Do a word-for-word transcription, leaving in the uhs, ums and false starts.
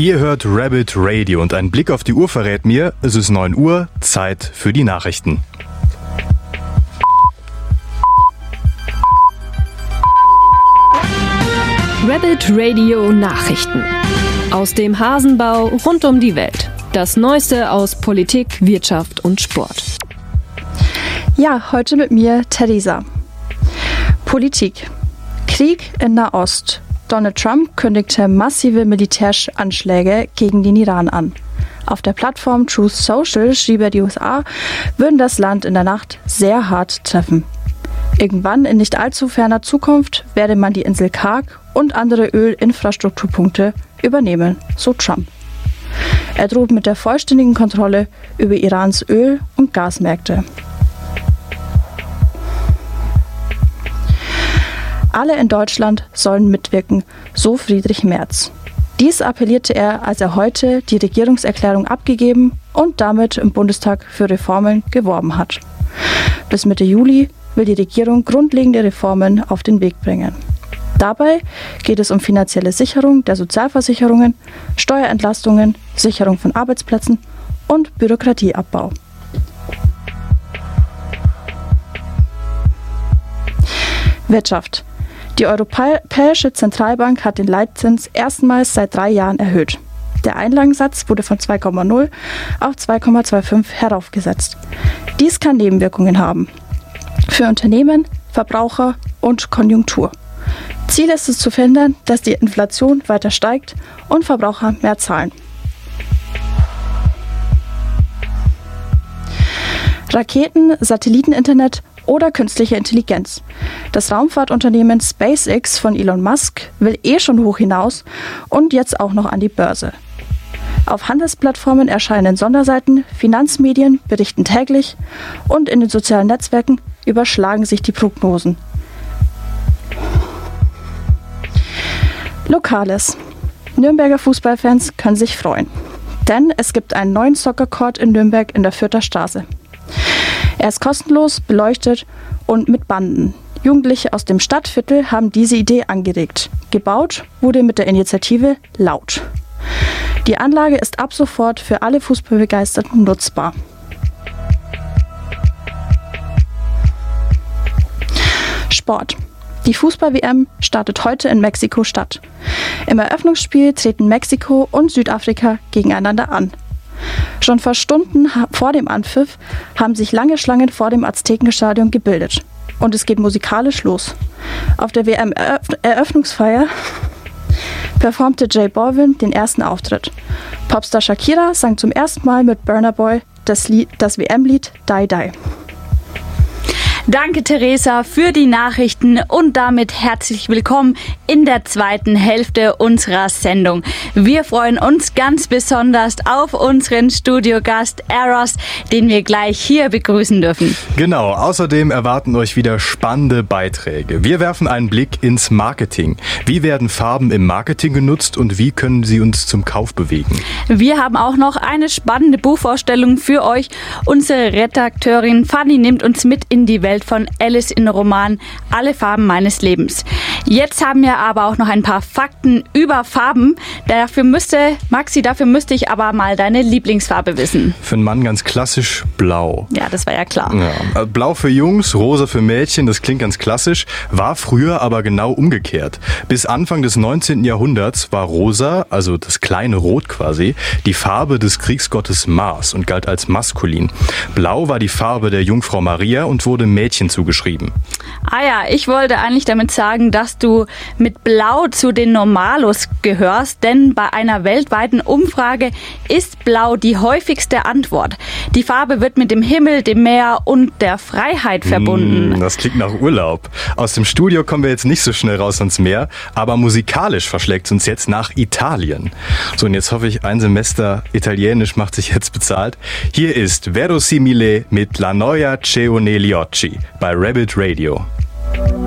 Ihr hört Rabbit Radio und ein Blick auf die Uhr verrät mir, es ist neun Uhr, Zeit für die Nachrichten. Rabbit Radio Nachrichten. Aus dem Hasenbau rund um die Welt. Das Neueste aus Politik, Wirtschaft und Sport. Ja, heute mit mir Theresa. Politik. Krieg in Nahost. Donald Trump kündigte massive Militäranschläge gegen den Iran an. Auf der Plattform Truth Social schrieb er, die U S A würden das Land in der Nacht sehr hart treffen. Irgendwann in nicht allzu ferner Zukunft werde man die Insel Karg und andere Ölinfrastrukturpunkte übernehmen, so Trump. Er droht mit der vollständigen Kontrolle über Irans Öl- und Gasmärkte. Alle in Deutschland sollen mitwirken, so Friedrich Merz. Dies appellierte er, als er heute die Regierungserklärung abgegeben und damit im Bundestag für Reformen geworben hat. Bis Mitte Juli will die Regierung grundlegende Reformen auf den Weg bringen. Dabei geht es um finanzielle Sicherung der Sozialversicherungen, Steuerentlastungen, Sicherung von Arbeitsplätzen und Bürokratieabbau. Wirtschaft. Die Europäische Zentralbank hat den Leitzins erstmals seit drei Jahren erhöht. Der Einlagensatz wurde von zwei Komma null auf zwei Komma fünfundzwanzig heraufgesetzt. Dies kann Nebenwirkungen haben. Für Unternehmen, Verbraucher und Konjunktur. Ziel ist es zu verhindern, dass die Inflation weiter steigt und Verbraucher mehr zahlen. Raketen, Satelliteninternet oder künstliche Intelligenz. Das Raumfahrtunternehmen SpaceX von Elon Musk will eh schon hoch hinaus und jetzt auch noch an die Börse. Auf Handelsplattformen erscheinen Sonderseiten, Finanzmedien berichten täglich und in den sozialen Netzwerken überschlagen sich die Prognosen. Lokales. Nürnberger Fußballfans können sich freuen, denn es gibt einen neuen Soccer Court in Nürnberg in der Fürther Straße. Er ist kostenlos, beleuchtet und mit Banden. Jugendliche aus dem Stadtviertel haben diese Idee angeregt. Gebaut wurde mit der Initiative Laut. Die Anlage ist ab sofort für alle Fußballbegeisterten nutzbar. Sport. Die Fußball-W M startet heute in Mexiko-Stadt. Im Eröffnungsspiel treten Mexiko und Südafrika gegeneinander an. Schon vor Stunden vor dem Anpfiff haben sich lange Schlangen vor dem Aztekenstadion gebildet. Und es geht musikalisch los. Auf der W M-Eröffnungsfeier performte J Balvin den ersten Auftritt. Popstar Shakira sang zum ersten Mal mit Burna Boy das, Lied, das W M-Lied Die Die. Danke, Theresa, für die Nachrichten und damit herzlich willkommen in der zweiten Hälfte unserer Sendung. Wir freuen uns ganz besonders auf unseren Studiogast Eros, den wir gleich hier begrüßen dürfen. Genau, außerdem erwarten euch wieder spannende Beiträge. Wir werfen einen Blick ins Marketing. Wie werden Farben im Marketing genutzt und wie können sie uns zum Kauf bewegen? Wir haben auch noch eine spannende Buchvorstellung für euch. Unsere Redakteurin Fanny nimmt uns mit in die Welt von Alice in Roman Alle Farben meines Lebens. Jetzt haben wir aber auch noch ein paar Fakten über Farben. Dafür müsste, Maxi, dafür müsste ich aber mal deine Lieblingsfarbe wissen. Für einen Mann ganz klassisch blau. Ja, das war ja klar. Ja. Blau für Jungs, rosa für Mädchen, das klingt ganz klassisch, war früher aber genau umgekehrt. Bis Anfang des neunzehnten Jahrhunderts war rosa, also das kleine Rot quasi, die Farbe des Kriegsgottes Mars und galt als maskulin. Blau war die Farbe der Jungfrau Maria und wurde Mädchen zugeschrieben. Ah ja, ich wollte eigentlich damit sagen, dass du mit Blau zu den Normalos gehörst, denn bei einer weltweiten Umfrage ist Blau die häufigste Antwort. Die Farbe wird mit dem Himmel, dem Meer und der Freiheit verbunden. Mm, das klingt nach Urlaub. Aus dem Studio kommen wir jetzt nicht so schnell raus ans Meer, aber musikalisch verschlägt es uns jetzt nach Italien. So, und jetzt hoffe ich, ein Semester Italienisch macht sich jetzt bezahlt. Hier ist Verosimile mit La Noia C'è un Gli Occhi bei Rabbit Radio.